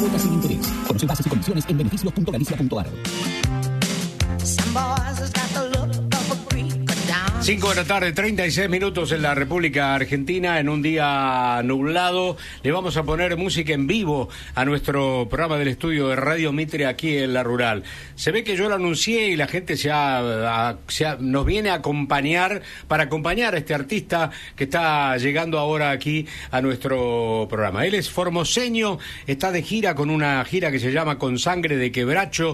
Cuotas sin interés. Conoce bases y condiciones en beneficios.galicia.ar. 5 de la tarde, 36 minutos en la República Argentina, en un día nublado. Le vamos a poner música en vivo a nuestro programa del estudio de Radio Mitre aquí en La Rural. Se ve que yo lo anuncié y la gente nos viene a acompañar, para acompañar a este artista que está llegando ahora aquí a nuestro programa. Él es formoseño, está de gira con una gira que se llama Con Sangre de Quebracho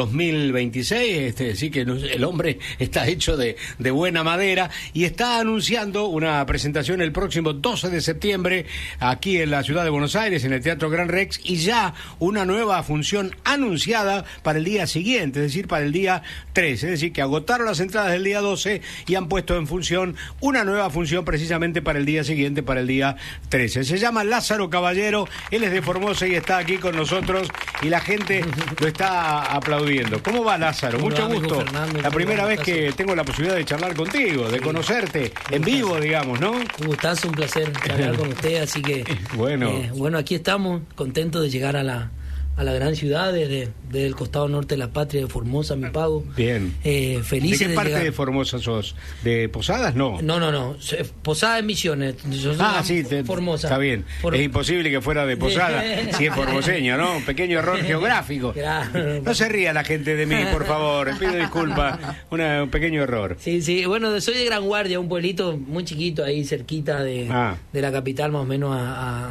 2026, sí que el hombre está hecho de buena madera y está anunciando una presentación el próximo 12 de septiembre aquí en la ciudad de Buenos Aires, en el Teatro Gran Rex, y ya una nueva función anunciada para el día siguiente, es decir, para el día 13, es decir, que agotaron las entradas del día 12 y han puesto en función una nueva función precisamente para el día siguiente, para el día 13. Se llama Lázaro Caballero, él es de Formosa y está aquí con nosotros y la gente lo está aplaudiendo. ¿Cómo va, Lázaro? Mucho gusto. La primera vez que tengo la posibilidad de charlar contigo, de conocerte en vivo, digamos, ¿no? Un gustazo, un placer charlar con usted, así que bueno, aquí estamos, contentos de llegar a la gran ciudad, desde el costado norte de la patria de Formosa, mi pago. Bien. Felices ¿De qué parte llegar. de Formosa sos? ¿De Posadas? No. No. Posadas, Misiones. Sí, Formosa. Está bien. Es imposible que fuera de Posadas si es formoseño, ¿no? Un pequeño error geográfico. Claro. No se ría la gente de mí, por favor. Pido disculpas. Un pequeño error. Sí. Bueno, soy de Gran Guardia, un pueblito muy chiquito ahí cerquita de la capital, más o menos a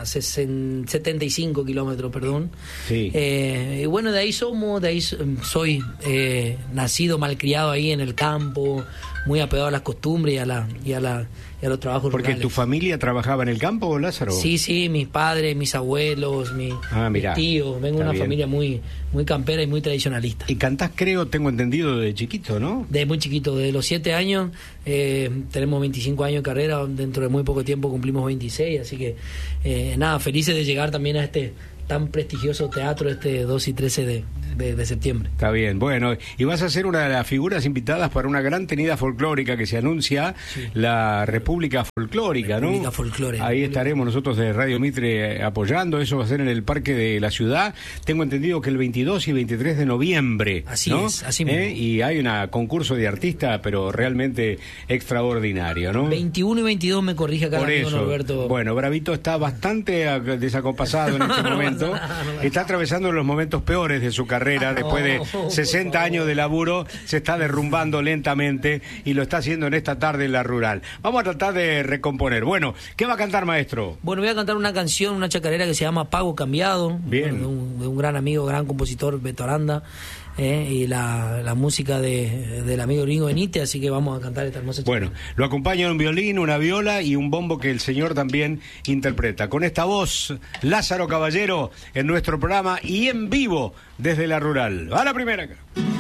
75 kilómetros, perdón. Sí. Y bueno, de ahí soy nacido, malcriado ahí en el campo, muy apegado a las costumbres y a los trabajos ¿Porque rurales. tu familia trabajaba en el campo, Lázaro? Sí, mis padres, mis abuelos, mis tíos. Vengo de una familia muy campera y muy tradicionalista. Y cantás, creo, tengo entendido, de chiquito, ¿no? De muy chiquito, de los 7 años, tenemos 25 años de carrera, dentro de muy poco tiempo cumplimos 26, así que felices de llegar también a este tan prestigioso teatro 2 y 13 de septiembre. Está bien, bueno, y vas a ser una de las figuras invitadas para una gran tenida folclórica que se anuncia, la República Folclórica, ¿no? República Folclórica. Ahí estaremos nosotros de Radio Mitre apoyando, eso va a ser en el Parque de la Ciudad, tengo entendido que el 22 y 23 de noviembre, así ¿no? es, así mismo. Y hay un concurso de artistas, pero realmente extraordinario, ¿no? 21 y 22 me corrige acá el amigo Norberto. Bueno, Bravito está bastante desacompasado en este momento. Está atravesando los momentos peores de su carrera. Después de 60 años de laburo, se está derrumbando lentamente y lo está haciendo en esta tarde en La Rural. Vamos a tratar de recomponer. Bueno, ¿qué va a cantar, maestro? Bueno, voy a cantar una canción, una chacarera que se llama Pago Cambiado. Bien. De un gran amigo, gran compositor, Beto Aranda. Y la música del amigo Ringo Benítez, así que vamos a cantar esta hermosa chacarera. Bueno, lo acompaña un violín, una viola y un bombo que el señor también interpreta. Con esta voz, Lázaro Caballero en nuestro programa y en vivo desde La Rural. Va la primera acá.